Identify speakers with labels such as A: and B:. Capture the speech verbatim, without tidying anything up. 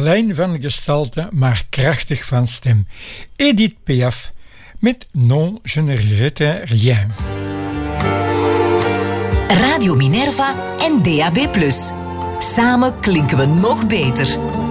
A: klein van gestalte, maar krachtig van stem. Edith Piaf met Non, je ne regrette rien.
B: Radio Minerva en D A B plus. Samen klinken we nog beter.